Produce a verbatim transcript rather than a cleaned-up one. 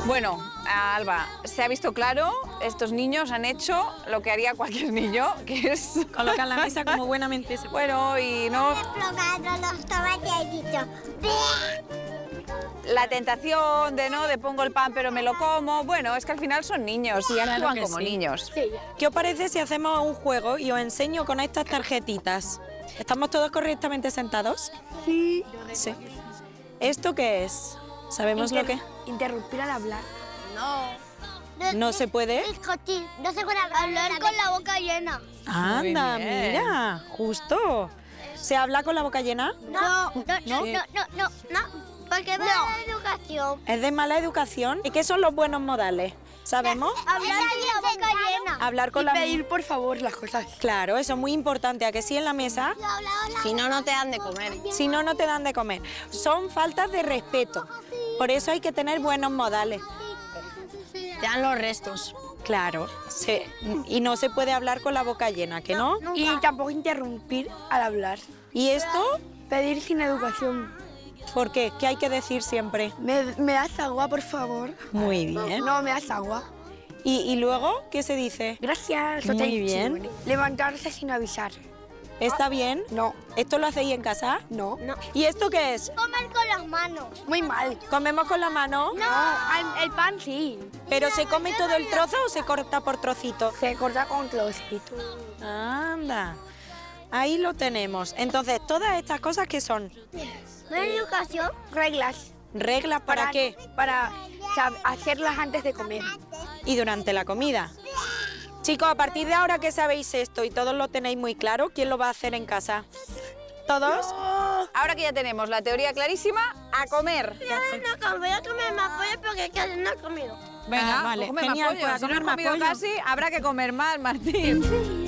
Bueno, Alba, se ha visto claro, estos niños han hecho lo que haría cualquier niño, que es... Colocar la mesa como buenamente se puede. Bueno, y no... Explotando los tomates y he dicho, La tentación de, ¿no?, de pongo el pan pero me lo como. Bueno, es que al final son niños y actúan que como sí. niños. ¿Qué os parece si hacemos un juego y os enseño con estas tarjetitas? ¿Estamos todos correctamente sentados? Sí. Sí. ¿Esto qué es? ¿Sabemos lo que...? Interrumpir al hablar. ¿No se puede? discutir, no se puede hablar, hablar con la boca llena. Anda, bien. mira, justo. ¿Se habla con la boca llena? No, no, no, no, no, no, no, porque es mala educación. ¿Es de mala educación? ¿Y qué son los buenos modales? ¿Sabemos? Hablar con la boca llena. Hablar con Y la... pedir por favor las cosas. Claro, eso es muy importante. ¿A que sí en la mesa? Si no, no te dan de comer. Si no, no te dan de comer. Son faltas de respeto. Por eso hay que tener buenos modales. Te dan los restos. Claro. Se- y no se puede hablar con la boca llena, ¿que no? Y tampoco interrumpir al hablar. ¿Y esto? Pedir sin educación. ¿Por qué? ¿Qué hay que decir siempre? ¿Me, me das agua, por favor? Muy bien. No, me das agua. ¿Y, y luego qué se dice? Gracias. Muy Hotel bien. Chibone. Levantarse sin avisar. ¿Está bien? No, ¿Esto lo hacéis en casa? no. No. ¿Y esto qué es? Comer con las manos. Muy mal. ¿Comemos con la mano? No, el, el pan sí. ¿Pero se come todo el trozo o se corta por trocitos? Se corta con trocitos. Anda. Ahí lo tenemos. Entonces, todas estas cosas, ¿qué son? ¿No hay educación? Reglas. ¿Reglas para qué? Para sab- hacerlas antes de comer. Y durante la comida. Chicos, a partir de ahora que sabéis esto y todos lo tenéis muy claro, ¿quién lo va a hacer en casa? ¿Todos? Ahora que ya tenemos la teoría clarísima, a comer. No comer, voy a comer más pollo porque casi no he comido. Venga, Ah, vale, comer genial, más pollo. pues a Si no comer has más comido pollo. casi, habrá que comer más, Martín.